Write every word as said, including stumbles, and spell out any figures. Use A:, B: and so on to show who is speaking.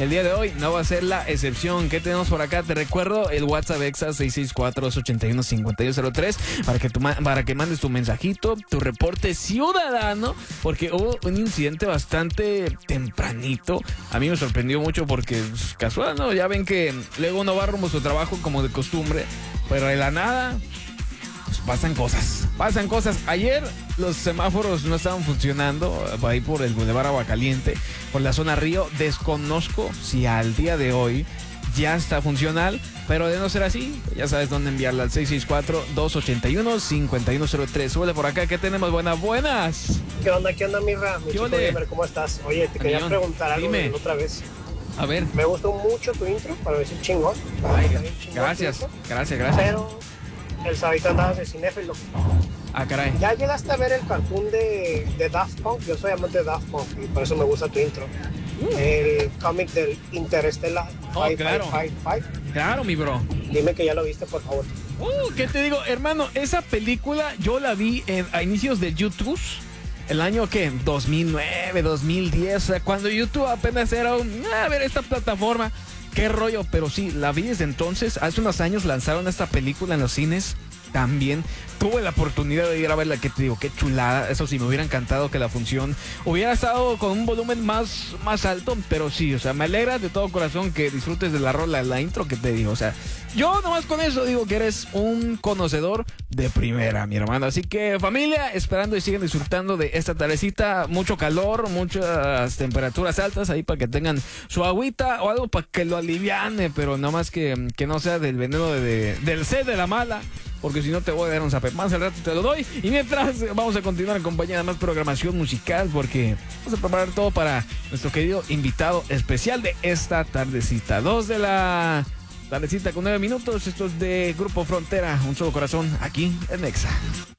A: el día de hoy no va a ser la excepción. ¿Qué tenemos por acá? Te recuerdo el WhatsApp Exa seis seis cuatro, dos ocho uno, cinco uno cero tres para que, tu, para que mandes tu mensajito, tu reporte ciudadano, porque hubo un incidente bastante tempranito. A mí me sorprendió mucho porque pues, casual, ¿no? Ya ven que luego uno va rumbo a su trabajo como de costumbre, pero de la nada pues, pasan cosas, pasan cosas. Ayer los semáforos no estaban funcionando ahí por el Boulevard Aguacaliente, por la zona Río. Desconozco si al día de hoy ya está funcional, pero de no ser así, ya sabes dónde enviarla al seis seis cuatro, dos ocho uno, cinco uno cero tres. Súbele por acá, ¿qué tenemos? Buenas, buenas.
B: ¿Qué onda, qué onda, Mirra? Mi
A: ¿Qué
B: chico
A: ole?
B: gamer, ¿cómo estás? Oye, te quería
A: Amión,
B: preguntar algo
A: dime.
B: de la otra vez.
A: A ver.
B: Me gustó mucho tu intro, para decir chingón.
A: Ay,
B: Está bien chingón
A: gracias,
B: tu intro,
A: gracias, gracias.
B: Pero el sabito andaba de cinéfilo.
A: Ah, caray.
B: ¿Ya llegaste a ver el cartoon de, de Daft Punk? Yo soy amante de Daft Punk y por eso me gusta tu intro.
A: Uh.
B: El cómic del Interstellar
A: Oh, claro.
B: cinco cinco cinco cinco.
A: Claro, mi bro.
B: Dime que ya lo viste, por favor.
A: Uh, ¿qué te digo, hermano? Esa película yo la vi en, a inicios de YouTube. El año, ¿qué? dos mil nueve, dos mil diez. O sea, cuando YouTube apenas era un... A ver, esta plataforma. Qué rollo. Pero sí, la vi desde entonces. Hace unos años lanzaron esta película en los cines. También tuve la oportunidad de ir a verla, que te digo, qué chulada. Eso sí, me hubiera encantado que la función hubiera estado con un volumen más, más alto, pero sí, o sea, me alegra de todo corazón que disfrutes de la rola, la intro que te digo. O sea, yo nomás con eso digo que eres un conocedor de primera, mi hermano. Así que, familia, esperando y siguen disfrutando de esta tardecita. Mucho calor, muchas temperaturas altas ahí para que tengan su agüita o algo para que lo aliviane, pero nada más que, que no sea del veneno de, de, del sed de la mala. Porque si no te voy a dar un zape. Más al rato te lo doy. Y mientras vamos a continuar acompañada de más programación musical, porque vamos a preparar todo para nuestro querido invitado especial de esta tardecita. Dos de la tardecita con nueve minutos. Esto es de Grupo Frontera, Un Solo Corazón, aquí en Nexa.